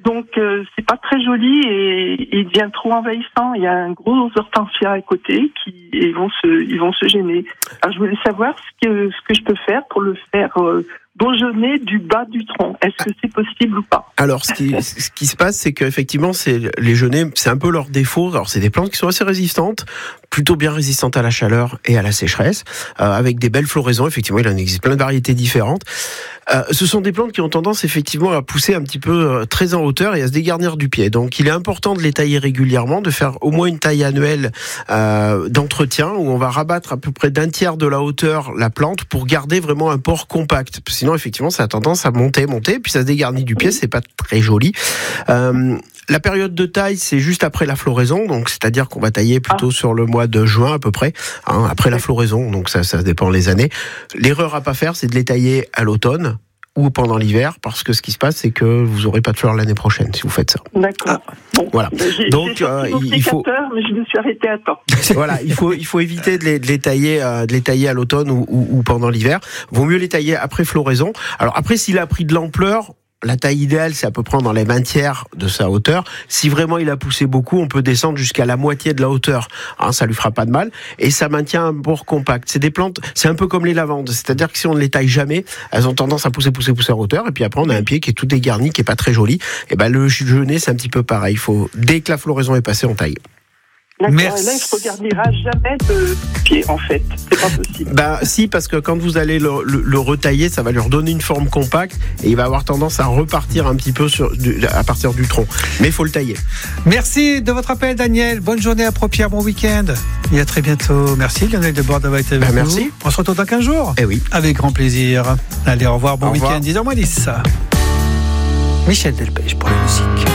Donc c'est pas très joli et il devient trop envahissant. Il y a un gros hortensia à côté ils vont se gêner. Alors je voulais savoir ce que je peux faire pour le faire bourgeonner du bas du tronc. Est-ce que c'est possible ou pas? Alors, ce qui se passe, c'est qu'effectivement, les genêts, c'est un peu leur défaut. Alors, c'est des plantes qui sont assez résistantes, plutôt bien résistantes à la chaleur et à la sécheresse, avec des belles floraisons. Effectivement, il en existe plein de variétés différentes. Ce sont des plantes qui ont tendance, effectivement, à pousser un petit peu très en hauteur et à se dégarnir du pied. Donc, il est important de les tailler régulièrement, de faire au moins une taille annuelle d'entretien, où on va rabattre à peu près d'un tiers de la hauteur la plante pour garder vraiment un port compact. Sinon, effectivement, ça a tendance à monter, puis ça se dégarnit du pied, c'est pas très joli. La période de taille, c'est juste après la floraison, donc c'est-à-dire qu'on va tailler plutôt sur le mois de juin à peu près, après la floraison, donc ça dépend les années. L'erreur à pas faire, c'est de les tailler à l'automne ou pendant l'hiver, parce que ce qui se passe, c'est que vous aurez pas de fleurs l'année prochaine si vous faites ça. D'accord. Bon, voilà. Donc il faut. Mais je me suis arrêté à temps. Voilà, il faut éviter de les tailler à l'automne ou pendant l'hiver. Vaut mieux les tailler après floraison. Alors après, s'il a pris de l'ampleur, la taille idéale, c'est à peu près dans les 20 de sa hauteur. Si vraiment il a poussé beaucoup, on peut descendre jusqu'à la moitié de la hauteur. Ça lui fera pas de mal. Et ça maintient un bord compact. C'est des plantes, c'est un peu comme les lavandes. C'est-à-dire que si on ne les taille jamais, elles ont tendance à pousser en hauteur. Et puis après, on a un pied qui est tout dégarni, qui est pas très joli. Et le genêt, c'est un petit peu pareil. Dès que la floraison est passée, on taille. D'accord. Merci. Là, il ne regardera jamais de pied, en fait. C'est pas possible. Si, parce que quand vous allez le retailler, ça va lui redonner une forme compacte et il va avoir tendance à repartir un petit peu à partir du tronc. Mais il faut le tailler. Merci de votre appel, Daniel. Bonne journée à Pro-Pierre, bon week-end. Et à très bientôt. Merci, Lionel Debord, d'avoir été avec nous. Merci. On se retrouve dans 15 jours. Eh oui. Avec grand plaisir. Allez, au revoir, bon week-end. 10h moins 10. Michel Delpech pour la musique.